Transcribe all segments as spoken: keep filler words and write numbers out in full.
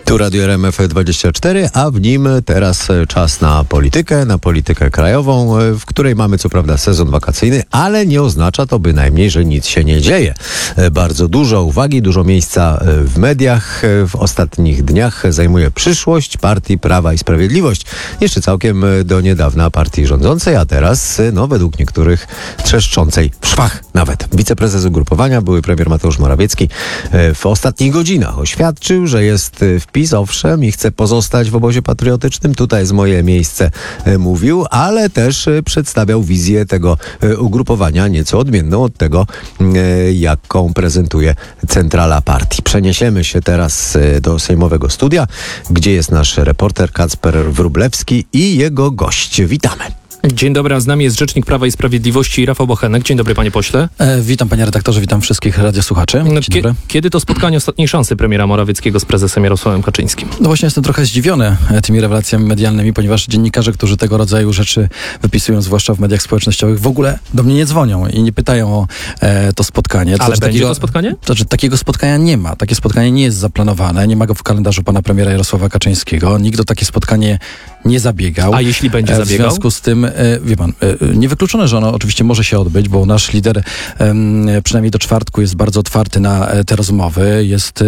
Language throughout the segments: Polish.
Tu Radio R M F dwadzieścia cztery, a w nim teraz czas na politykę, na politykę krajową, w której mamy co prawda sezon wakacyjny, ale nie oznacza to bynajmniej, że nic się nie dzieje. Bardzo dużo uwagi, dużo miejsca w mediach w ostatnich dniach zajmuje przyszłość partii Prawa i Sprawiedliwość. Jeszcze całkiem do niedawna partii rządzącej, a teraz, no według niektórych, trzeszczącej w szwach nawet. Wiceprezes ugrupowania, były premier Mateusz Morawiecki w ostatnich godzinach oświadczył, że jest wpis, owszem, i chce pozostać w obozie patriotycznym. Tutaj jest moje miejsce, mówił, ale też przedstawiał wizję tego ugrupowania nieco odmienną od tego, jaką prezentuje centrala partii. Przeniesiemy się teraz do sejmowego studia, gdzie jest nasz reporter Kacper Wróblewski i jego gość. Witamy. Dzień dobry, a z nami jest rzecznik Prawa i Sprawiedliwości Rafał Bochenek. Dzień dobry, panie pośle. E, witam, panie redaktorze, witam wszystkich radiosłuchaczy. Dzień Kie- dobry. Kiedy to spotkanie ostatniej szansy premiera Morawieckiego z prezesem Jarosławem Kaczyńskim? No właśnie jestem trochę zdziwiony tymi rewelacjami medialnymi, ponieważ dziennikarze, którzy tego rodzaju rzeczy wypisują, zwłaszcza w mediach społecznościowych, w ogóle do mnie nie dzwonią i nie pytają o e, to spotkanie. To Ale znaczy, będzie takiego, to spotkanie? To znaczy, takiego spotkania nie ma. Takie spotkanie nie jest zaplanowane. Nie ma go w kalendarzu pana premiera Jarosława Kaczyńskiego. Nikt o takie spotkanie nie zabiegał. A jeśli będzie W zabiegał? związku z tym, wie pan, niewykluczone, że ono oczywiście może się odbyć, bo nasz lider przynajmniej do czwartku jest bardzo otwarty na te rozmowy. Jest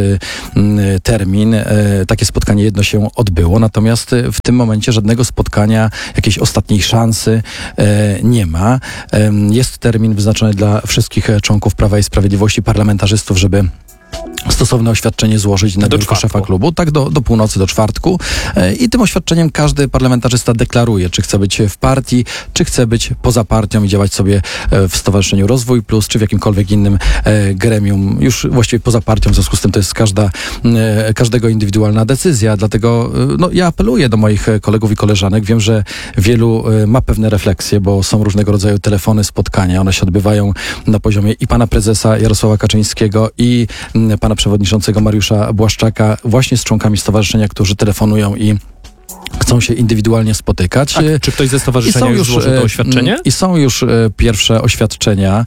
termin. Takie spotkanie jedno się odbyło, natomiast w tym momencie żadnego spotkania, jakiejś ostatniej szansy nie ma. Jest termin wyznaczony dla wszystkich członków Prawa i Sprawiedliwości, parlamentarzystów, żeby stosowne oświadczenie złożyć na biurko szefa klubu, tak do, do północy, do czwartku. I tym oświadczeniem każdy parlamentarzysta deklaruje, czy chce być w partii, czy chce być poza partią i działać sobie w Stowarzyszeniu Rozwój Plus, czy w jakimkolwiek innym gremium, już właściwie poza partią. W związku z tym to jest każda, każdego indywidualna decyzja. Dlatego no, ja apeluję do moich kolegów i koleżanek. Wiem, że wielu ma pewne refleksje, bo są różnego rodzaju telefony, spotkania. One się odbywają na poziomie i pana prezesa Jarosława Kaczyńskiego, i pana przewodniczącego Mariusza Błaszczaka, właśnie z członkami stowarzyszenia, którzy telefonują i chcą się indywidualnie spotykać. A czy ktoś ze stowarzyszenia już złożył to oświadczenie? I są już pierwsze oświadczenia.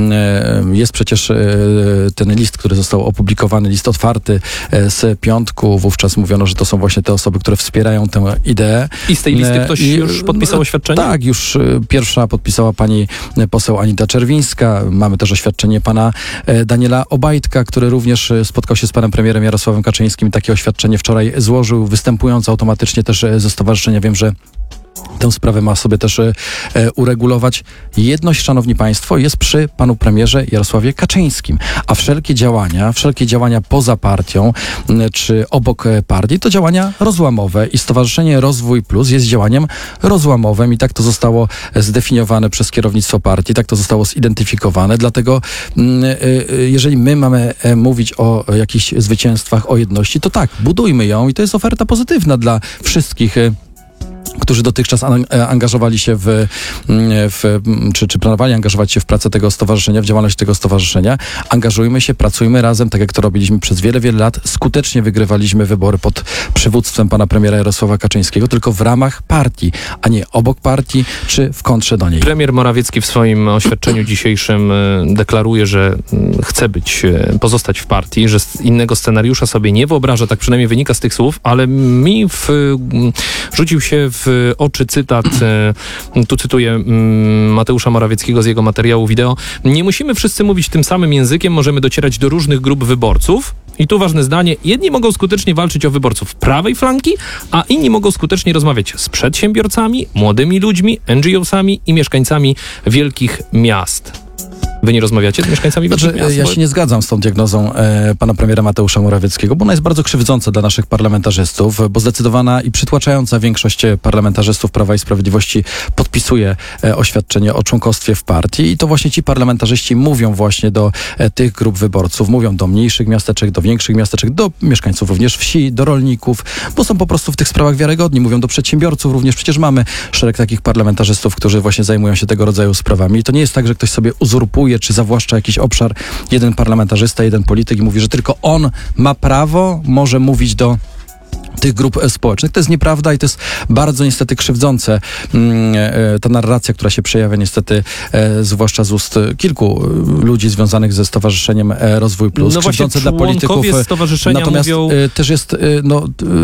Jest przecież ten list, który został opublikowany, list otwarty z piątku. Wówczas mówiono, że to są właśnie te osoby, które wspierają tę ideę. I z tej listy ktoś I, już podpisał oświadczenie? Tak, już pierwsza podpisała pani poseł Anita Czerwińska. Mamy też oświadczenie pana Daniela Obajtka, który również spotkał się z panem premierem Jarosławem Kaczyńskim. Takie oświadczenie wczoraj złożył, występując automatycznie też ze stowarzyszenia. Wiem, że tę sprawę ma sobie też e, uregulować. Jedność, szanowni państwo, jest przy panu premierze Jarosławie Kaczyńskim. A wszelkie działania, wszelkie działania poza partią m, czy obok partii to działania rozłamowe i Stowarzyszenie Rozwój Plus jest działaniem rozłamowym i tak to zostało zdefiniowane przez kierownictwo partii, tak to zostało zidentyfikowane. Dlatego m, y, jeżeli my mamy e, mówić o jakichś zwycięstwach, o jedności, to tak, budujmy ją i to jest oferta pozytywna dla wszystkich y, którzy dotychczas angażowali się w, w czy, czy planowali angażować się w pracę tego stowarzyszenia, w działalność tego stowarzyszenia. Angażujmy się, pracujmy razem, tak jak to robiliśmy przez wiele, wiele lat. Skutecznie wygrywaliśmy wybory pod przywództwem pana premiera Jarosława Kaczyńskiego, tylko w ramach partii, a nie obok partii, czy w kontrze do niej. Premier Morawiecki w swoim oświadczeniu dzisiejszym deklaruje, że chce być, pozostać w partii, że innego scenariusza sobie nie wyobraża, tak przynajmniej wynika z tych słów, ale mi w, rzucił się w oczy cytat, tu cytuję Mateusza Morawieckiego z jego materiału wideo. Nie musimy wszyscy mówić tym samym językiem, możemy docierać do różnych grup wyborców. I tu ważne zdanie, jedni mogą skutecznie walczyć o wyborców prawej flanki, a inni mogą skutecznie rozmawiać z przedsiębiorcami, młodymi ludźmi, en dżi osami i mieszkańcami wielkich miast. Wy nie rozmawiacie z mieszkańcami znaczy, miast? Ja się nie zgadzam z tą diagnozą e, pana premiera Mateusza Morawieckiego, bo ona jest bardzo krzywdząca dla naszych parlamentarzystów, bo zdecydowana i przytłaczająca większość parlamentarzystów Prawa i Sprawiedliwości podpisuje e, oświadczenie o członkostwie w partii i to właśnie ci parlamentarzyści mówią właśnie do e, tych grup wyborców, mówią do mniejszych miasteczek, do większych miasteczek, do mieszkańców również wsi, do rolników, bo są po prostu w tych sprawach wiarygodni, mówią do przedsiębiorców również. Przecież mamy szereg takich parlamentarzystów, którzy właśnie zajmują się tego rodzaju sprawami i to nie jest tak, że ktoś sobie uzurpuje czy zawłaszcza jakiś obszar, jeden parlamentarzysta, jeden polityk i mówi, że tylko on ma prawo, może mówić do tych grup społecznych. To jest nieprawda i to jest bardzo niestety krzywdzące. Ta narracja, która się przejawia niestety zwłaszcza z ust kilku ludzi związanych ze Stowarzyszeniem Rozwój Plus. No krzywdzące właśnie, dla polityków. członkowie stowarzyszenia Natomiast mówią... też jest, no,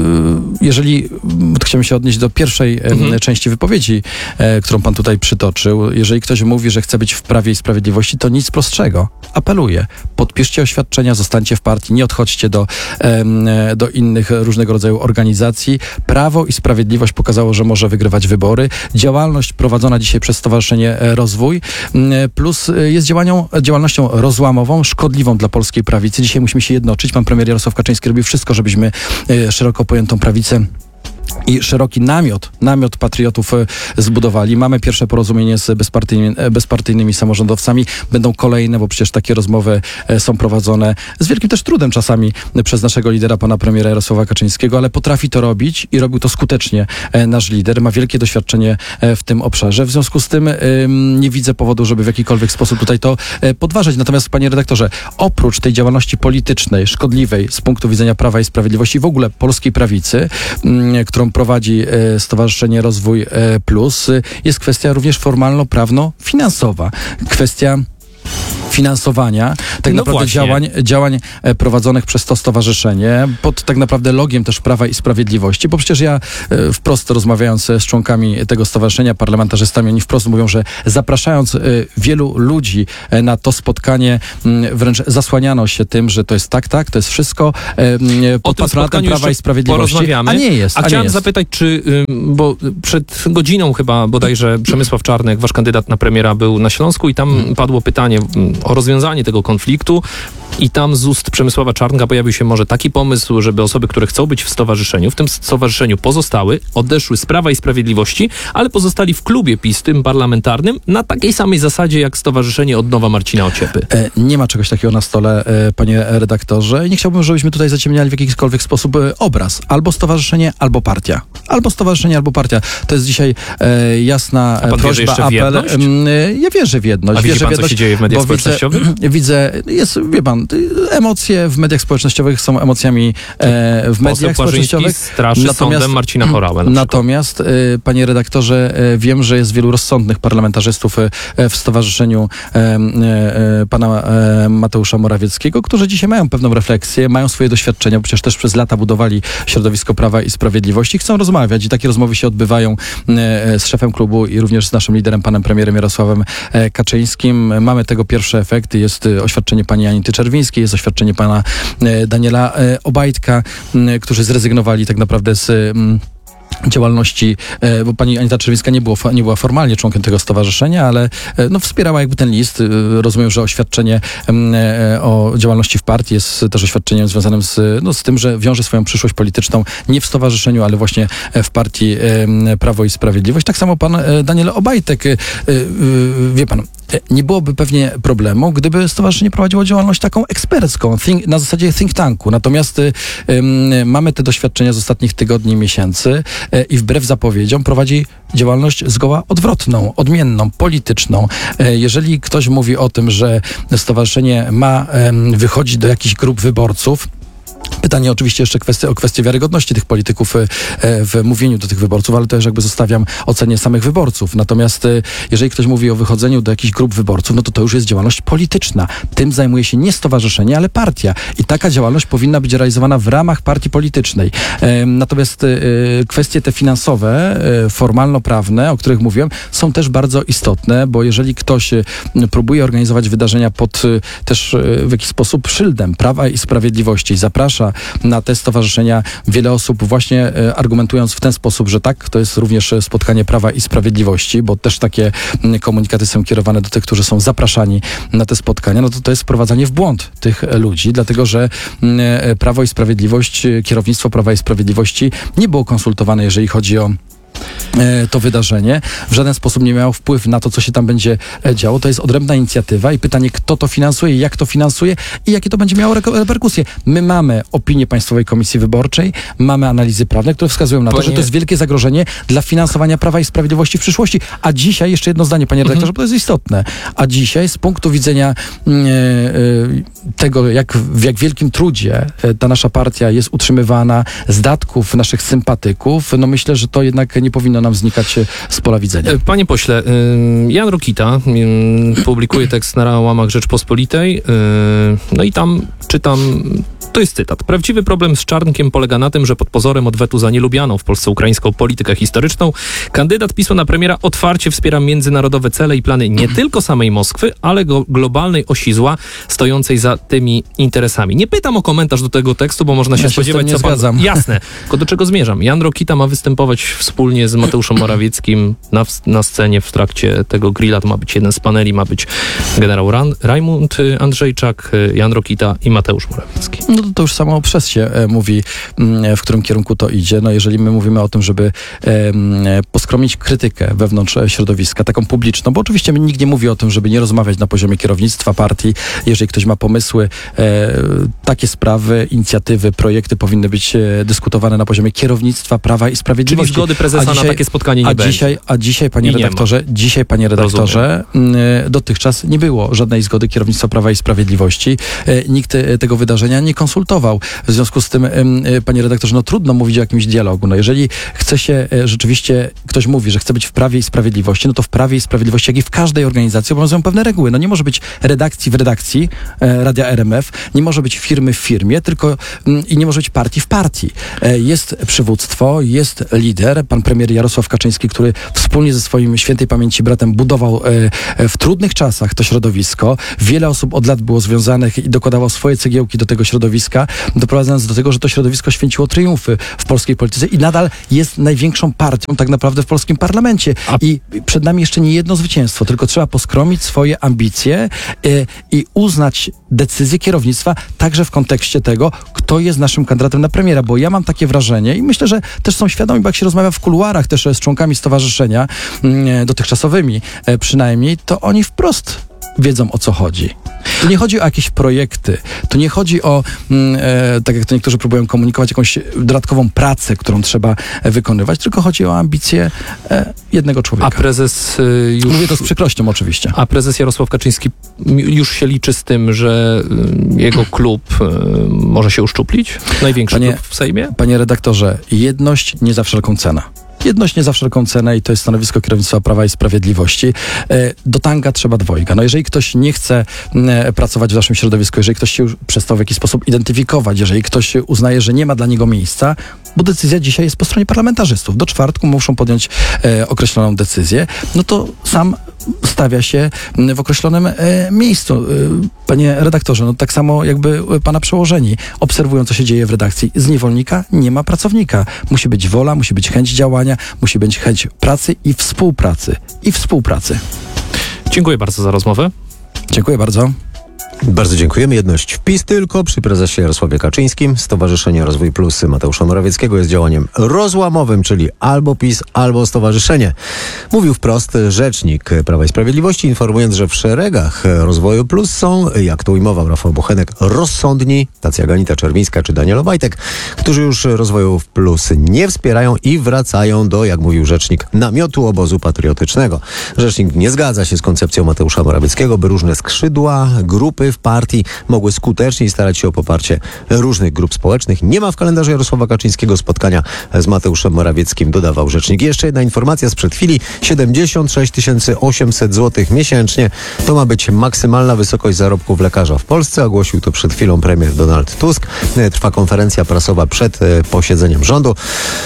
jeżeli chciałem się odnieść do pierwszej mhm. części wypowiedzi, którą pan tutaj przytoczył, jeżeli ktoś mówi, że chce być w Prawie i Sprawiedliwości, to nic prostszego. Apeluję. Podpiszcie oświadczenia, zostańcie w partii, nie odchodźcie do, do innych różnego rodzaju organizacji. Prawo i Sprawiedliwość pokazało, że może wygrywać wybory. Działalność prowadzona dzisiaj przez Stowarzyszenie Rozwój Plus jest działanią, działalnością rozłamową, szkodliwą dla polskiej prawicy. Dzisiaj musimy się jednoczyć. Pan premier Jarosław Kaczyński robi wszystko, żebyśmy szeroko pojętą prawicę i szeroki namiot, namiot patriotów zbudowali. Mamy pierwsze porozumienie z bezpartyjnymi, bezpartyjnymi samorządowcami. Będą kolejne, bo przecież takie rozmowy są prowadzone z wielkim też trudem czasami przez naszego lidera, pana premiera Jarosława Kaczyńskiego, ale potrafi to robić i robił to skutecznie nasz lider. Ma wielkie doświadczenie w tym obszarze. W związku z tym nie widzę powodu, żeby w jakikolwiek sposób tutaj to podważać. Natomiast, panie redaktorze, oprócz tej działalności politycznej, szkodliwej z punktu widzenia Prawa i Sprawiedliwości, w ogóle polskiej prawicy, którą prowadzi Stowarzyszenie Rozwój Plus, jest kwestia również formalno-prawno-finansowa. Kwestia finansowania tak no naprawdę działań, działań prowadzonych przez to stowarzyszenie pod tak naprawdę logiem też Prawa i Sprawiedliwości, bo przecież ja wprost rozmawiając z członkami tego stowarzyszenia, parlamentarzystami, oni wprost mówią, że zapraszając wielu ludzi na to spotkanie, wręcz zasłaniano się tym, że to jest tak, tak, to jest wszystko pod patronatem Prawa i Sprawiedliwości, a nie jest. A, a chciałem nie jest. zapytać, czy, bo przed godziną chyba bodajże Przemysław Czarnek, wasz kandydat na premiera, był na Śląsku i tam hmm. padło pytanie o rozwiązanie tego konfliktu i tam z ust Przemysława Czarnka pojawił się może taki pomysł, żeby osoby, które chcą być w stowarzyszeniu, w tym stowarzyszeniu pozostały, odeszły z Prawa i Sprawiedliwości, ale pozostali w klubie PiS, tym parlamentarnym, na takiej samej zasadzie jak Stowarzyszenie Odnowa Marcina Ociepy. E, nie ma czegoś takiego na stole, e, panie redaktorze. I nie chciałbym, żebyśmy tutaj zaciemniali w jakikolwiek sposób e, obraz. Albo stowarzyszenie, albo partia. Albo stowarzyszenie, albo partia. To jest dzisiaj e, jasna A pan prośba, wierzy jeszcze w apel. jedność? E, ja wierzę w jedność. A widzi wierzę pan, w jedność, co się dzieje w mediach bo społecznościowych? Widzę, widzę, jest, wie pan, emocje w mediach społecznościowych są emocjami e, w mediach społecznościowych. straszy sądem Marcina Horałę. Na natomiast, e, panie redaktorze, e, wiem, że jest wielu rozsądnych parlamentarzystów e, w stowarzyszeniu e, e, pana e, Mateusza Morawieckiego, którzy dzisiaj mają pewną refleksję, mają swoje doświadczenia, bo przecież też przez lata budowali środowisko Prawa i Sprawiedliwości, chcą rozmawiać i takie rozmowy się odbywają e, z szefem klubu i również z naszym liderem, panem premierem Jarosławem e, Kaczyńskim. Mamy tego pierwsze efekty. Jest oświadczenie pani Anity Czerwińskiej, jest oświadczenie pana e, Daniela e, Obajtka, m, którzy zrezygnowali tak naprawdę z m, działalności, bo pani Anita Czerwińska nie, było, nie była formalnie członkiem tego stowarzyszenia, ale no, wspierała jakby ten list. Rozumiem, że oświadczenie o działalności w partii jest też oświadczeniem związanym z, no, z tym, że wiąże swoją przyszłość polityczną nie w stowarzyszeniu, ale właśnie w partii Prawo i Sprawiedliwość. Tak samo pan Daniel Obajtek. Wie pan, nie byłoby pewnie problemu, gdyby stowarzyszenie prowadziło działalność taką ekspercką, think, na zasadzie think tanku. Natomiast um, mamy te doświadczenia z ostatnich tygodni, miesięcy e, i wbrew zapowiedziom prowadzi działalność zgoła odwrotną, odmienną, polityczną. E, jeżeli ktoś mówi o tym, że stowarzyszenie ma e, wychodzić do jakichś grup wyborców, pytanie oczywiście jeszcze kwestie, o kwestię wiarygodności tych polityków w mówieniu do tych wyborców, ale to już jakby zostawiam ocenie samych wyborców. Natomiast jeżeli ktoś mówi o wychodzeniu do jakichś grup wyborców, no to to już jest działalność polityczna. Tym zajmuje się nie stowarzyszenie, ale partia. I taka działalność powinna być realizowana w ramach partii politycznej. Natomiast kwestie te finansowe, formalno-prawne, o których mówiłem, są też bardzo istotne, bo jeżeli ktoś próbuje organizować wydarzenia pod też w jakiś sposób szyldem Prawa i Sprawiedliwości i zaprasza na te stowarzyszenia wiele osób właśnie argumentując w ten sposób, że tak, to jest również spotkanie Prawa i Sprawiedliwości, bo też takie komunikaty są kierowane do tych, którzy są zapraszani na te spotkania, no to to jest wprowadzanie w błąd tych ludzi, dlatego że Prawo i Sprawiedliwość, kierownictwo Prawa i Sprawiedliwości nie było konsultowane, jeżeli chodzi o to wydarzenie, w żaden sposób nie miało wpływu na to, co się tam będzie działo. To jest odrębna inicjatywa i pytanie, kto to finansuje, jak to finansuje i jakie to będzie miało reperkusje. My mamy opinię Państwowej Komisji Wyborczej, mamy analizy prawne, które wskazują na to, Panie... że to jest wielkie zagrożenie dla finansowania Prawa i Sprawiedliwości w przyszłości. A dzisiaj, jeszcze jedno zdanie, panie redaktorze, bo to jest istotne, a dzisiaj z punktu widzenia e, e, tego, jak, w jak wielkim trudzie ta nasza partia jest utrzymywana, z datków naszych sympatyków, no myślę, że to jednak nie powinno nam znikać z pola widzenia. Panie pośle, Jan Rokita publikuje tekst na łamach Rzeczpospolitej, no i tam czytam, to jest cytat. Prawdziwy problem z Czarnkiem polega na tym, że pod pozorem odwetu za nielubianą w Polsce ukraińską politykę historyczną kandydat PiSu na premiera otwarcie wspiera międzynarodowe cele i plany nie tylko samej Moskwy, ale go globalnej osi zła stojącej za tymi interesami. Nie pytam o komentarz do tego tekstu, bo można się Ja się spodziewać, z tym nie co pan... zgadzam. Jasne. Tylko do czego zmierzam? Jan Rokita ma występować wspólnie z Mateuszem Morawieckim na, na scenie w trakcie tego grilla. To ma być jeden z paneli, ma być generał Ran, Rajmund Andrzejczak, Jan Rokita i Mateusz Morawiecki. No to, to już samo przez się e, mówi, m, w którym kierunku to idzie. No jeżeli my mówimy o tym, żeby e, m, poskromić krytykę wewnątrz środowiska, taką publiczną, bo oczywiście nikt nie mówi o tym, żeby nie rozmawiać na poziomie kierownictwa partii. Jeżeli ktoś ma pomysły, e, takie sprawy, inicjatywy, projekty powinny być e, dyskutowane na poziomie kierownictwa Prawa i Sprawiedliwości. Czyli zgody prezesa dzisiaj, na takie spotkanie nie a będzie. Dzisiaj, a dzisiaj, panie I nie redaktorze, dzisiaj, panie redaktorze, m, dotychczas nie było żadnej zgody kierownictwa Prawa i Sprawiedliwości. E, nikt e, tego wydarzenia nie konsultował. W związku z tym, panie redaktorze, no trudno mówić o jakimś dialogu. No jeżeli chce się rzeczywiście, ktoś mówi, że chce być w Prawie i Sprawiedliwości, no to w Prawie i Sprawiedliwości, jak i w każdej organizacji obowiązują pewne reguły. No nie może być redakcji w redakcji e, Radia R M F, nie może być firmy w firmie, tylko m, i nie może być partii w partii. E, jest przywództwo, jest lider, pan premier Jarosław Kaczyński, który wspólnie ze swoim świętej pamięci bratem budował e, w trudnych czasach to środowisko. Wiele osób od lat było związanych i dokładało swoje cegiełki do tego środowiska, doprowadzając do tego, że to środowisko święciło triumfy w polskiej polityce i nadal jest największą partią tak naprawdę w polskim parlamencie. A... I przed nami jeszcze nie jedno zwycięstwo, tylko trzeba poskromić swoje ambicje y, i uznać decyzję kierownictwa także w kontekście tego, kto jest naszym kandydatem na premiera, bo ja mam takie wrażenie i myślę, że też są świadomi, bo jak się rozmawia w kuluarach też z członkami stowarzyszenia, y, dotychczasowymi y, przynajmniej, to oni wprost wiedzą, o co chodzi. To nie chodzi o jakieś projekty, to nie chodzi o, mm, e, tak jak to niektórzy próbują komunikować, jakąś dodatkową pracę, którą trzeba e, wykonywać, tylko chodzi o ambicje e, jednego człowieka. A prezes y, już... Mówię to z przykrością oczywiście. A prezes Jarosław Kaczyński już się liczy z tym, że y, jego klub y, może się uszczuplić? Największy Panie- klub w Sejmie? Panie redaktorze, jedność nie za wszelką cenę. Jedność nie za wszelką cenę i to jest stanowisko kierownictwa Prawa i Sprawiedliwości. E, Do tanga trzeba dwojga. No jeżeli ktoś nie chce e, pracować w naszym środowisku, jeżeli ktoś się już przestał w jakiś sposób identyfikować, jeżeli ktoś uznaje, że nie ma dla niego miejsca, bo decyzja dzisiaj jest po stronie parlamentarzystów. Do czwartku muszą podjąć e, określoną decyzję, no to sam stawia się w określonym e, miejscu. E, panie redaktorze, no tak samo jakby pana przełożeni obserwują, co się dzieje w redakcji. Z niewolnika nie ma pracownika. Musi być wola, musi być chęć działania, musi być chęć pracy i współpracy. I współpracy. Dziękuję bardzo za rozmowę. Dziękuję bardzo. Bardzo dziękujemy. Jedność wpis tylko przy prezesie Jarosławie Kaczyńskim. Stowarzyszenie Rozwój Plus Mateusza Morawieckiego jest działaniem rozłamowym, czyli albo PiS, albo stowarzyszenie. Mówił wprost rzecznik Prawa i Sprawiedliwości, informując, że w szeregach Rozwoju Plus są, jak to ujmował Rafał Bochenek, rozsądni, tacy jak Anita Czerwińska czy Daniel Obajtek, którzy już Rozwoju Plus nie wspierają i wracają do, jak mówił rzecznik, namiotu obozu patriotycznego. Rzecznik nie zgadza się z koncepcją Mateusza Morawieckiego, by różne skrzydła, grupy w partii mogły skuteczniej starać się o poparcie różnych grup społecznych. Nie ma w kalendarzu Jarosława Kaczyńskiego spotkania z Mateuszem Morawieckim, dodawał rzecznik. Jeszcze jedna informacja sprzed chwili. siedemdziesiąt sześć tysięcy osiemset złotych miesięcznie to ma być maksymalna wysokość zarobków lekarza w Polsce. Ogłosił to przed chwilą premier Donald Tusk. Trwa konferencja prasowa przed posiedzeniem rządu.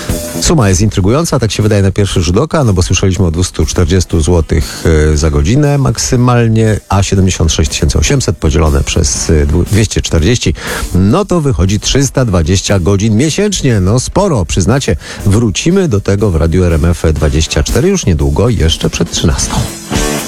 Suma jest intrygująca, tak się wydaje na pierwszy rzut oka, no bo słyszeliśmy o dwieście czterdzieści złotych za godzinę maksymalnie, a siedemdziesiąt sześć tysięcy osiemset podzielone przez dwieście czterdzieści, no to wychodzi trzysta dwadzieścia godzin miesięcznie. No sporo, przyznacie. Wrócimy do tego w Radiu R M F dwadzieścia cztery już niedługo, jeszcze przed trzynastą.